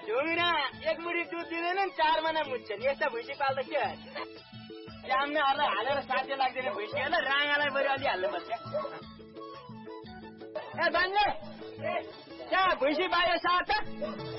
ढुङ्ग्रा एक मुठी दुध दिँदैन 4 महिना मुच्छन् यस्ता भुइँसी पाल्दा के जाम्नेहरूलाई हालेर साध्य लाग्दैन भुइँसीहरूलाई राँगालाई बरु अलि हाल्नुपर्छ ए बाङ्गे त्यहाँ भुइँसी बाहिर साथ